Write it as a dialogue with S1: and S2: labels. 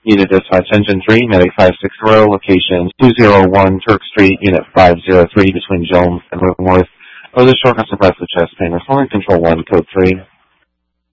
S1: Unit Dispatch Engine 3, Medic 560, location 201 Turk Street, Unit 503 between Jones and Leavenworth. Over the short of breath with chest pain. Responding Control 1, Code 3.